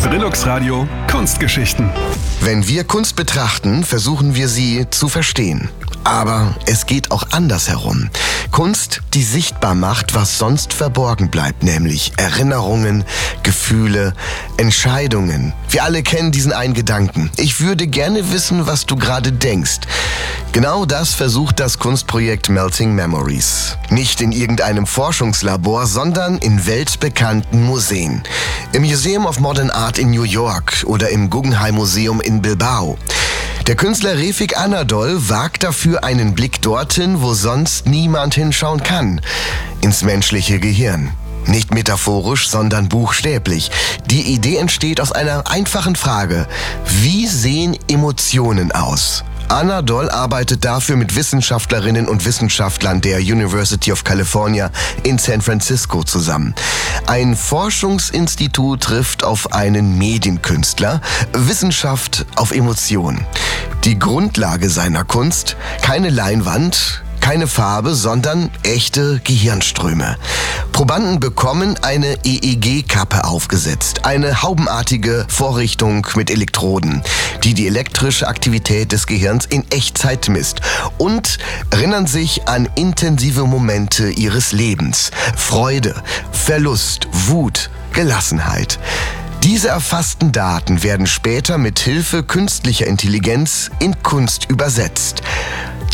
Brilux Radio Kunstgeschichten. Wenn wir Kunst betrachten, versuchen wir sie zu verstehen. Aber es geht auch andersherum. Kunst, die sichtbar macht, was sonst verborgen bleibt, nämlich Erinnerungen, Gefühle, Entscheidungen. Wir alle kennen diesen einen Gedanken. Ich würde gerne wissen, was du gerade denkst. Genau das versucht das Kunstprojekt Melting Memories. Nicht in irgendeinem Forschungslabor, sondern in weltbekannten Museen. Im Museum of Modern Art in New York oder im Guggenheim Museum in Bilbao. Der Künstler Refik Anadol wagt dafür einen Blick dorthin, wo sonst niemand hinschauen kann. Ins menschliche Gehirn. Nicht metaphorisch, sondern buchstäblich. Die Idee entsteht aus einer einfachen Frage. Wie sehen Emotionen aus? Anadol arbeitet dafür mit Wissenschaftlerinnen und Wissenschaftlern der University of California in San Francisco zusammen. Ein Forschungsinstitut trifft auf einen Medienkünstler, Wissenschaft auf Emotion. Die Grundlage seiner Kunst, keine Leinwand, keine Farbe, sondern echte Gehirnströme. Probanden bekommen eine EEG-Kappe aufgesetzt, eine haubenartige Vorrichtung mit Elektroden, die die elektrische Aktivität des Gehirns in Echtzeit misst und erinnern sich an intensive Momente ihres Lebens. Freude, Verlust, Wut, Gelassenheit. Diese erfassten Daten werden später mit Hilfe künstlicher Intelligenz in Kunst übersetzt.